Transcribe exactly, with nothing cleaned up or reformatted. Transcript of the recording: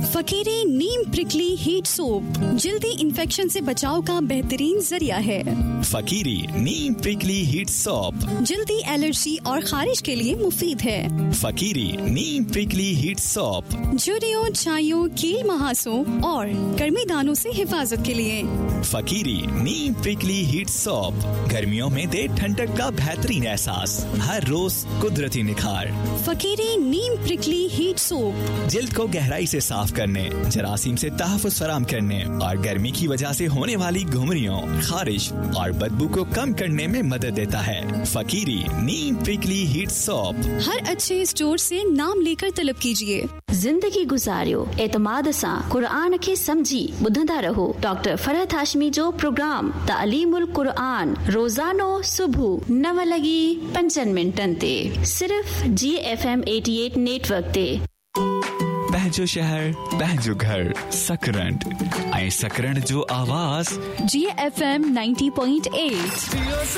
फकीरी नीम prickly heat soap जल्दी infection से बचाव का बेहतरीन जरिया है। फकीरी नीम प्रिकली हीट सोप जल्दी एलर्जी और खारिश के लिए मुफीद है। फकीरी नीम प्रिकली हीट सोप झुर्रियों, छाइयों, कील महासों और गर्मी दानों से हिफाजत के लिए। फकीरी नीम प्रिकली हीट सोप गर्मियों में दे ठंडक का बेहतरीन एहसास, हर रोज कुदरती निखार। फकीरी नीम प्रिकली हीट सोप जिल्द को गहराई से साफ करने, जरासीम से तहफ़्फ़ुज़ फराम करने और गर्मी की वजह से होने वाली घुमरियों, खारिश और बदबू को कम करने में मदद देता है। फकीरी नीम प्रिकली हीट सोप हर अच्छे स्टोर से नाम लेकर तलब कीजिए। जिंदगी गुजारियो एतमाद सां कुरान खे समझी ॿुधंदा रहो। डॉक्टर फरहत हाशमी जो प्रोग्राम तालीमुल कुरान रोजानो सुबह नव लगी पंजन मिनटन ते सिर्फ जी एफ एम अठासी नेटवर्क ते। पंहिंजो शहर पंहिंजो घर सकरंड ऐं सकरंड जो आवाज़ जी एफ एम नब्बे पॉइंट आठ।